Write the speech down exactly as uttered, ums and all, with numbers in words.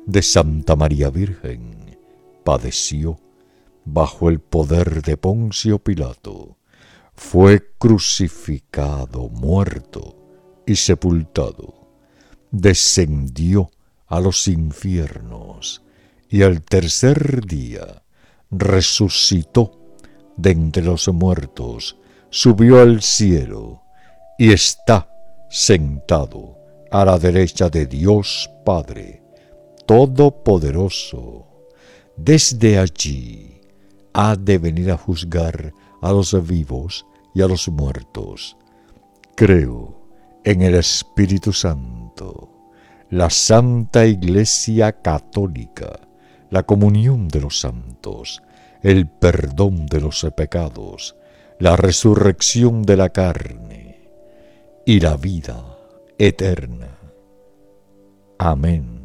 de Santa María Virgen, padeció bajo el poder de Poncio Pilato, fue crucificado, muerto y sepultado, descendió a los infiernos y al tercer día resucitó de entre los muertos, subió al cielo y está sentado a la derecha de Dios Padre Todopoderoso. Desde allí ha de venir a juzgar a los vivos y a los muertos. Creo en el Espíritu Santo, la Santa Iglesia Católica, la comunión de los santos, el perdón de los pecados, la resurrección de la carne y la vida eterna. Amén.